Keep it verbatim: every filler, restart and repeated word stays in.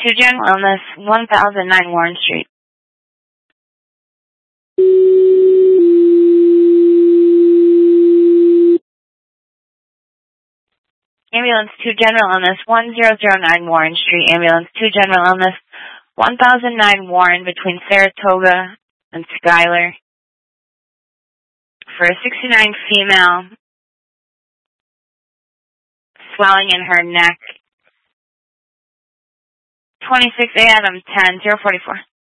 two General Illness, one thousand nine Warren Street. Ambulance two General Illness, one zero zero nine Warren Street. Ambulance two General Illness, one thousand nine Warren between Saratoga and Schuyler. For a sixty-nine female, swelling in her neck. twenty-six A Adam ten, zero forty-four.